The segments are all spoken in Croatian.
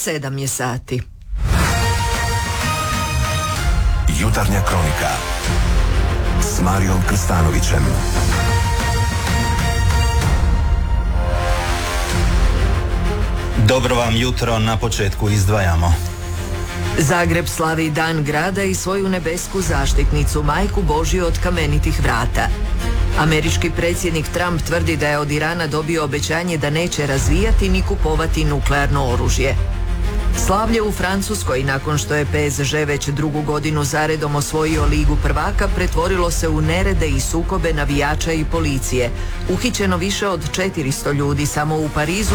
7 je sati. Jutarnja kronika s Marijom Krstanovićem. Dobro vam jutro, na početku izdvajamo. Zagreb slavi Dan grada i svoju nebesku zaštitnicu, Majku Božju od kamenitih vrata. Američki predsjednik Trump tvrdi da je od Irana dobio obećanje da neće razvijati ni kupovati nuklearno oružje. Slavlje u Francuskoj, nakon što je PSG već drugu godinu zaredom osvojio Ligu prvaka, pretvorilo se u nerede i sukobe navijača i policije. Uhićeno više od 400 ljudi, samo u Parizu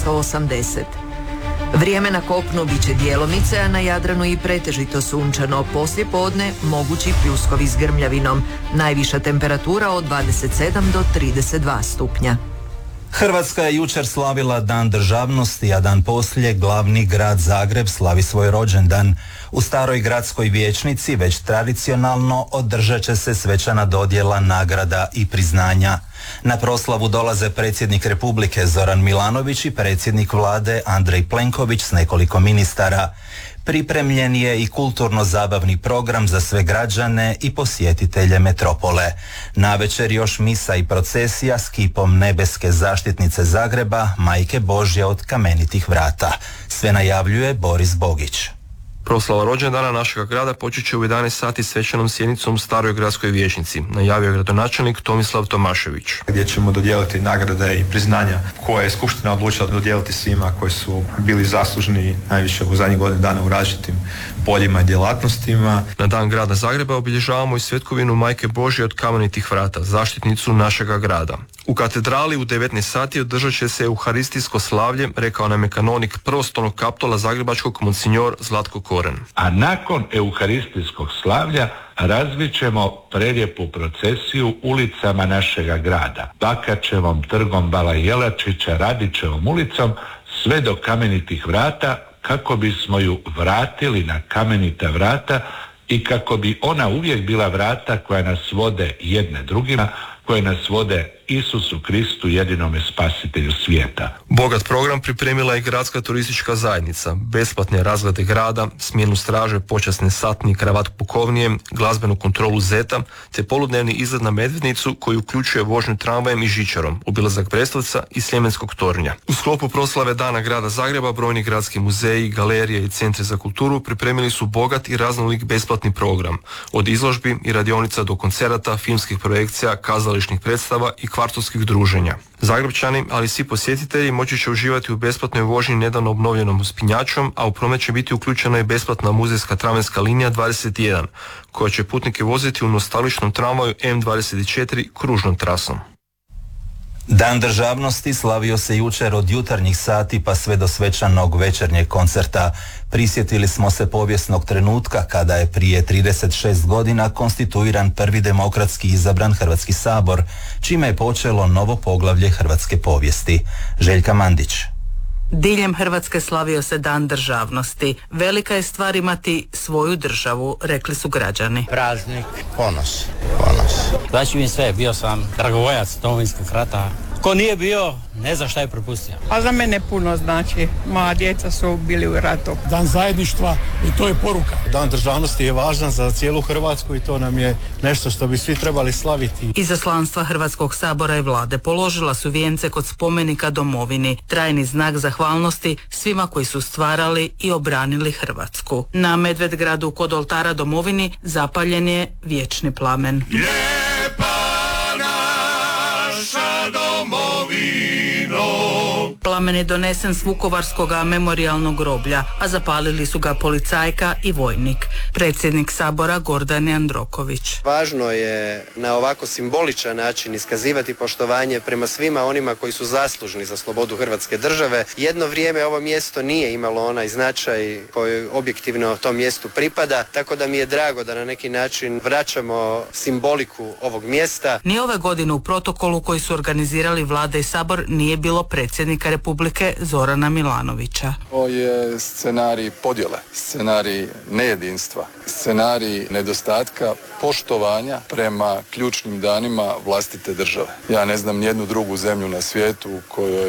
280. Vrijeme na kopnu bit će djelomice, a na Jadranu i pretežito sunčano. Poslije podne mogući pljuskovi s grmljavinom. Najviša temperatura od 27 do 32 stupnja. Hrvatska je jučer slavila Dan državnosti, a dan poslije glavni grad Zagreb slavi svoj rođendan. U staroj gradskoj vijećnici već tradicionalno održat će se svečana dodjela nagrada i priznanja. Na proslavu dolaze predsjednik Republike Zoran Milanović i predsjednik vlade Andrej Plenković s nekoliko ministara. Pripremljen je i kulturno-zabavni program za sve građane i posjetitelje metropole. Navečer još misa i procesija s kipom nebeske zaštitnice Zagreba, Majke Božje od kamenitih vrata. Sve najavljuje Boris Bogić. Proslava rođendana našeg grada počet će u 11 sati svečanom sjednicom u staroj gradskoj vijećnici, najavio je gradonačelnik Tomislav Tomašević. Gdje ćemo dodijeliti nagrade i priznanja koje je Skupština odlučila dodijeliti svima koji su bili zaslužni najviše u zadnjih godinu dana u različitim poljima i djelatnostima. Na Dan grada Zagreba obilježavamo i svetkovinu Majke Božje od kamenitih vrata, zaštitnicu našega grada. U katedrali u 19 sati održat će se euharistijsko slavlje, rekao nam je kanonik prvostolnog kaptola zagrebačkog monsinjor Zlatko Koren. A nakon euharistijskog slavlja razvićemo prelijepu procesiju ulicama našega grada. Bakačevom, trgom Bala Jelačića, Radićevom ulicom, sve do kamenitih vrata, kako bismo ju vratili na kamenita vrata i kako bi ona uvijek bila vrata koja nas vode jedne drugima, koje nas vode Isusu Kristu, jedinome spasitelju svijeta. Bogat program pripremila je gradska turistička zajednica, besplatne razglede grada, smjenu straže, počasne satni, kravat pukovnije, glazbenu kontrolu zeta, te poludnevni izlet na Medvednicu koji uključuje vožnju tramvajem i žičarom, obilazak Brestovca i Sljemenskog tornja. U sklopu proslave Dana grada Zagreba brojni gradski muzeji, galerije i centri za kulturu pripremili su bogat i raznolik besplatni program, od izložbi i radionica do koncerata, filmskih projekcija, kazališnih predstava i kvartovskih druženja. Zagrebčani, ali i svi posjetitelji moći će uživati u besplatnoj vožnji nedavno obnovljenom uspinjačom, a u promet će biti uključena i besplatna muzejska tramvajska linija 21, koja će putnike voziti u nostalgičnom tramvaju M24 kružnom trasom. Dan državnosti slavio se jučer od jutarnjih sati pa sve do svečanog večernjeg koncerta. Prisjetili smo se povijesnog trenutka kada je prije 36 godina konstituiran prvi demokratski izabran Hrvatski sabor, čime je počelo novo poglavlje hrvatske povijesti. Željka Mandić. Diljem Hrvatske slavio se Dan državnosti. Velika je stvar imati svoju državu, rekli su građani. Praznik, ponos. Znači mi sve, bio sam dragovoljac Domovinskog rata. Ko nije bio, ne zna šta je propustio. A za mene puno znači. Moja djeca su bili u ratu. Dan zajedništva i to je poruka. Dan državnosti je važan za cijelu Hrvatsku i to nam je nešto što bi svi trebali slaviti. Izaslanstva Hrvatskog sabora i vlade položila su vijence kod spomenika domovini, trajni znak zahvalnosti svima koji su stvarali i obranili Hrvatsku. Na Medvedgradu kod oltara domovini zapaljen je vječni plamen. Plamen je donesen s Vukovarskog memorijalnog groblja, a zapalili su ga policajka i vojnik. Predsjednik sabora Gordan Jandroković. Važno je na ovako simboličan način iskazivati poštovanje prema svima onima koji su zaslužni za slobodu Hrvatske države. Jedno vrijeme ovo mjesto nije imalo onaj značaj koji objektivno tom mjestu pripada, tako da mi je drago da na neki način vraćamo simboliku ovog mjesta. Ni ove godine u protokolu koji su organizirali vlada i sabor nije bilo predsjednika Republike Zorana Milanovića. Ovo je scenarij podjele, scenarij nejedinstva, scenarij nedostatka poštovanja prema ključnim danima vlastite države. Ja ne znam nijednu drugu zemlju na svijetu u kojoj